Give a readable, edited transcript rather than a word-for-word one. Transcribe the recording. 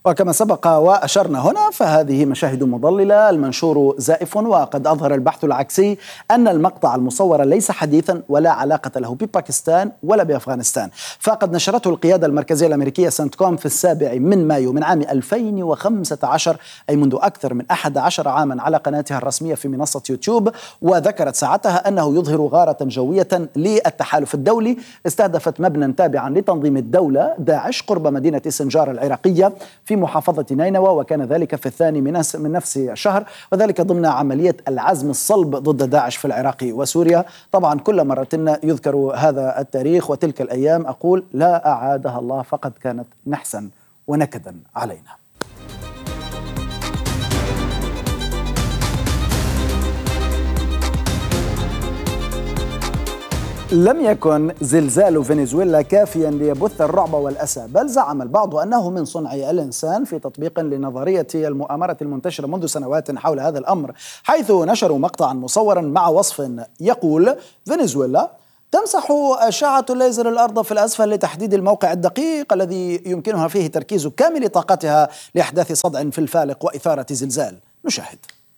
وكما سبق وأشرنا هنا فهذه مشاهد مضللة، المنشور زائف، وقد أظهر البحث العكسي أن المقطع المصور ليس حديثا ولا علاقة له بباكستان ولا بأفغانستان، فقد نشرته القيادة المركزية الأمريكية سنتكوم في 7 مايو من عام 2015، أي منذ أكثر من 11 عاما، على قناتها الرسمية في منصة يوتيوب، وذكرت ساعتها أنه يظهر غارة جوية للتحالف الدولي استهدفت مبنى تابعا لتنظيم الدولة داعش قرب مدينة سنجار العراقية في محافظة نينوى، وكان ذلك في 2 من نفس الشهر، وذلك ضمن عملية العزم الصلب ضد داعش في العراق وسوريا. طبعا كل مرة يذكر هذا التاريخ وتلك الأيام أقول لا أعادها الله، فقد كانت نحسا ونكدا علينا. لم يكن زلزال فنزويلا كافيا ليبث الرعب والأسى، بل زعم البعض أنه من صنع الإنسان في تطبيق لنظرية المؤامرة المنتشرة منذ سنوات حول هذا الأمر، حيث نشروا مقطعا مصورا مع وصف يقول: فنزويلا تمسح أشعة الليزر الأرض في الأسفل لتحديد الموقع الدقيق الذي يمكنها فيه تركيز كامل طاقتها لإحداث صدع في الفالق وإثارة زلزال. نشاهد.